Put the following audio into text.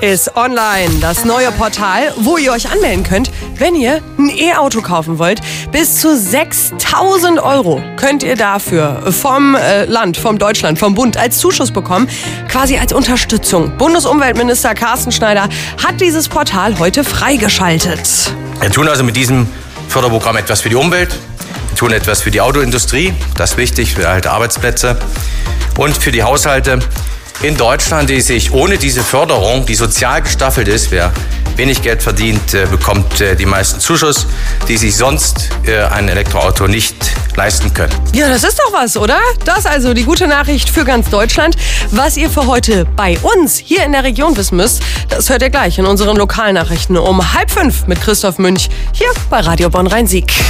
ist online, das neue Portal, wo ihr euch anmelden könnt, wenn ihr ein E-Auto kaufen wollt. Bis zu 6.000 € könnt ihr dafür vom Land, vom Deutschland, vom Bund als Zuschuss bekommen, quasi als Unterstützung. Bundesumweltminister Carsten Schneider hat dieses Portal heute freigeschaltet. Wir tun also mit diesem Förderprogramm etwas für die Umwelt, wir tun etwas für die Autoindustrie, das ist wichtig, für erhalte Arbeitsplätze und für die Haushalte in Deutschland, die sich ohne diese Förderung, die sozial gestaffelt ist, wer wenig Geld verdient, bekommt die meisten Zuschuss, die sich sonst ein Elektroauto nicht leisten können. Ja, das ist doch was, oder? Das ist also die gute Nachricht für ganz Deutschland. Was ihr für heute bei uns hier in der Region wissen müsst, das hört ihr gleich in unseren Lokalnachrichten um 4:30 mit Christoph Münch hier bei Radio Bonn Rhein-Sieg.